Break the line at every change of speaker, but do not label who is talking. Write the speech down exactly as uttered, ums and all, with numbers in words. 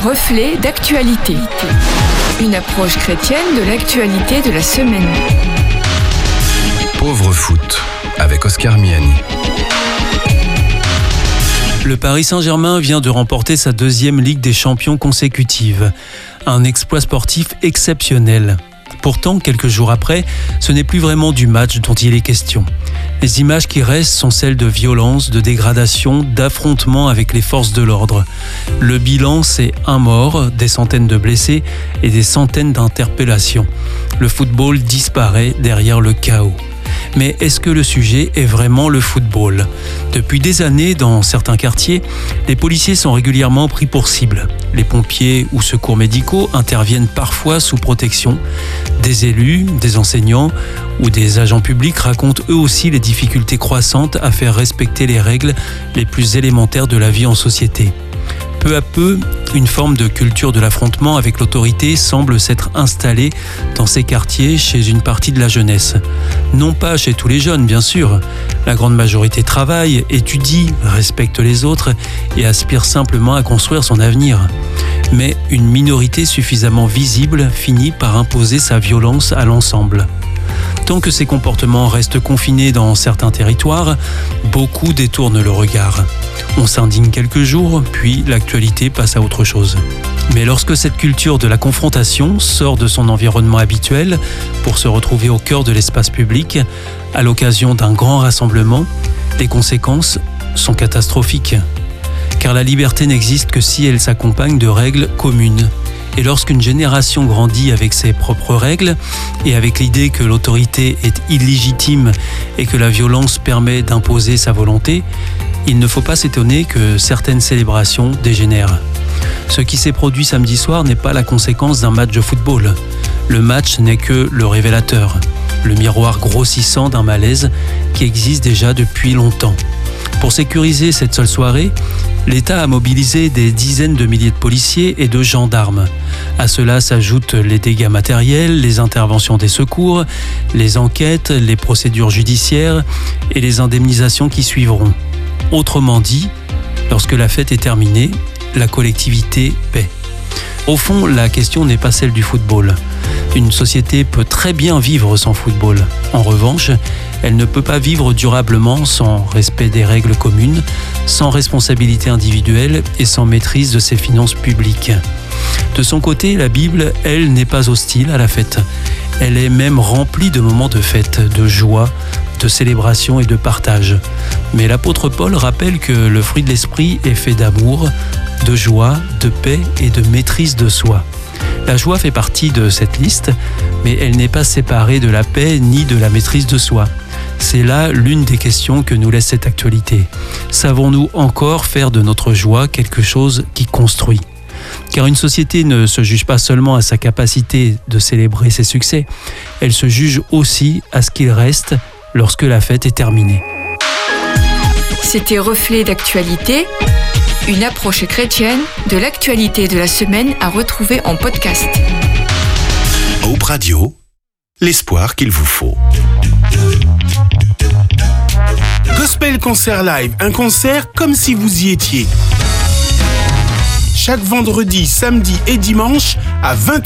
Reflet d'actualité. Une approche chrétienne de l'actualité de la semaine.
Pauvre foot, avec Oscar Miani.
Le Paris Saint-Germain vient de remporter sa deuxième Ligue des Champions consécutive. Un exploit sportif exceptionnel. Pourtant, quelques jours après, ce n'est plus vraiment du match dont il est question. Les images qui restent sont celles de violence, de dégradation, d'affrontements avec les forces de l'ordre. Le bilan, c'est un mort, des centaines de blessés et des centaines d'interpellations. Le football disparaît derrière le chaos. Mais est-ce que le sujet est vraiment le football ? Depuis des années, dans certains quartiers, les policiers sont régulièrement pris pour cible. Les pompiers ou secours médicaux interviennent parfois sous protection. Des élus, des enseignants ou des agents publics racontent eux aussi les difficultés croissantes à faire respecter les règles les plus élémentaires de la vie en société. Peu à peu, une forme de culture de l'affrontement avec l'autorité semble s'être installée dans ces quartiers chez une partie de la jeunesse. Non pas chez tous les jeunes, bien sûr. La grande majorité travaille, étudie, respecte les autres et aspire simplement à construire son avenir. Mais une minorité suffisamment visible finit par imposer sa violence à l'ensemble. Tant que ces comportements restent confinés dans certains territoires, beaucoup détournent le regard. On s'indigne quelques jours, puis l'actualité passe à autre chose. Mais lorsque cette culture de la confrontation sort de son environnement habituel pour se retrouver au cœur de l'espace public, à l'occasion d'un grand rassemblement, les conséquences sont catastrophiques. Car la liberté n'existe que si elle s'accompagne de règles communes. Et lorsqu'une génération grandit avec ses propres règles et avec l'idée que l'autorité est illégitime et que la violence permet d'imposer sa volonté, il ne faut pas s'étonner que certaines célébrations dégénèrent. Ce qui s'est produit samedi soir n'est pas la conséquence d'un match de football. Le match n'est que le révélateur, le miroir grossissant d'un malaise qui existe déjà depuis longtemps. Pour sécuriser cette seule soirée, l'État a mobilisé des dizaines de milliers de policiers et de gendarmes. À cela s'ajoutent les dégâts matériels, les interventions des secours, les enquêtes, les procédures judiciaires et les indemnisations qui suivront. Autrement dit, lorsque la fête est terminée, la collectivité paie. Au fond, la question n'est pas celle du football. Une société peut très bien vivre sans football. En revanche, elle ne peut pas vivre durablement sans respect des règles communes, sans responsabilité individuelle et sans maîtrise de ses finances publiques. De son côté, la Bible, elle, n'est pas hostile à la fête. Elle est même remplie de moments de fête, de joie, de célébration et de partage. Mais l'apôtre Paul rappelle que le fruit de l'esprit est fait d'amour, de joie, de paix et de maîtrise de soi. La joie fait partie de cette liste, mais elle n'est pas séparée de la paix ni de la maîtrise de soi. C'est là l'une des questions que nous laisse cette actualité. Savons-nous encore faire de notre joie quelque chose qui construit ? Car une société ne se juge pas seulement à sa capacité de célébrer ses succès, elle se juge aussi à ce qu'il reste lorsque la fête est terminée.
C'était Reflet d'actualité, une approche chrétienne de l'actualité de la semaine à retrouver en podcast.
Hope Radio, l'espoir qu'il vous faut.
Gospel Concert Live, un concert comme si vous y étiez. Chaque vendredi, samedi et dimanche à vingt